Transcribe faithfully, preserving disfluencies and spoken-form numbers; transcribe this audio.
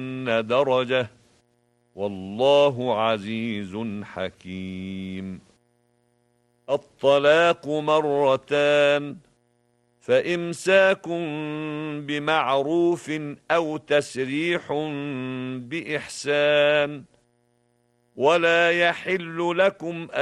درجة والله عزيز حكيم. الطلاق مرتان، فإمساك بمعروف أو تسريح بإحسان، ولا يحل لكم